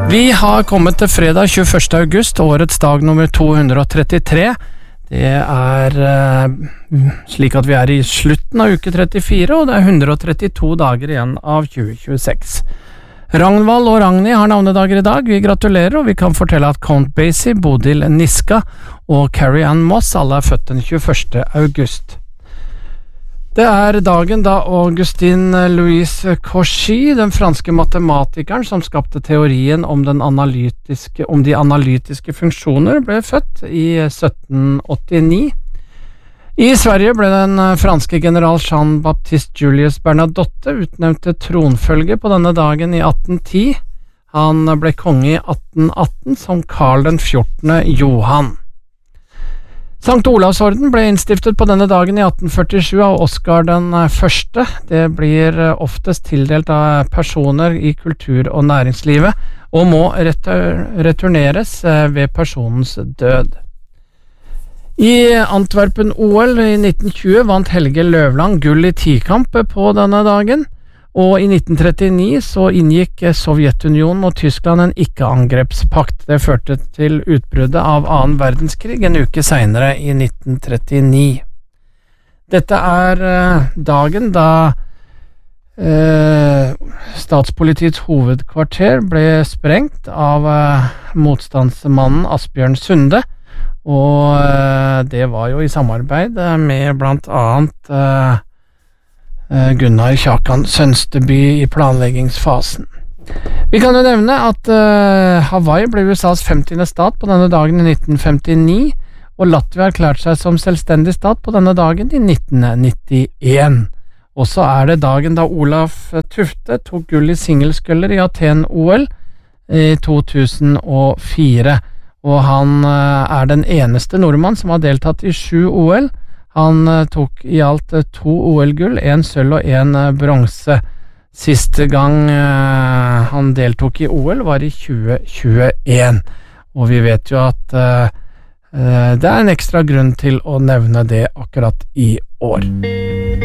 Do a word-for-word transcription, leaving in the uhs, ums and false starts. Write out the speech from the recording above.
Vi har kommet til fredag tjueførste august, årets dag nummer to hundre trettitre. Det er eh, slik at vi er i slutten av uke trettifire, og det er hundre trettito dager igjen av tjue tjueseks. Ragnvald og Ragnhild har navnedager i dag. Vi gratulerer, og vi kan fortelle at Count Basie, Bodil Niska og Carrie Ann Moss alle er født den tjueførste august. Det er dagen da Augustin Louis Cauchy, den franske matematikeren som skapte teorien om, den analytiske, om de analytiske funksjoner, ble født i sytten åttini. I Sverige ble den franske general Jean-Baptiste Julius Bernadotte utnevnt til tronfølge på denne dagen i atten ti. Han ble konge i atten atten som Karl den fjortende Johan. Sankt Olavsorden ble innstiftet på denne dagen i atten førtisju av Oskar den første. Det blir oftest tildelt av personer i kultur- og næringslivet, og må retur- returneres ved personens død. I Antwerpen-O L i nitten tjue vant Helge Løvland gull i tikamp på denne dagen, og i nitten trettini så inngikk Sovjetunionen og Tyskland en ikke-angrepspakt. Det førte til utbruddet av annen verdenskrig en uke senere i nitten trettini. Dette er eh, dagen da eh, statspolitiets hovedkvarter ble sprengt av eh, motstandsmannen Asbjørn Sunde, og eh, det var jo i samarbeid med blant annet eh, Gunnar Kjakan Sønsteby i planleggingsfasen. Vi kan jo nevne at uh, Hawaii ble U S A's femtiende stat på denne dagen i nitten femtini, og Latvia erklærte seg som selvstendig stat på denne dagen i nitten nittien. Og så er det dagen da Olaf Tufte tok gull i singelskøller i Aten-O L i to tusen og fire, og han uh, er den eneste nordmann som har deltatt i sju O L. Han uh, tok i alt uh, to O L-gull, en sølv og en uh, bronse. Siste gang uh, han deltok i O L var i tjue tjueen, og vi vet jo at uh, uh, det er en ekstra grunn til å nevne det akkurat i år.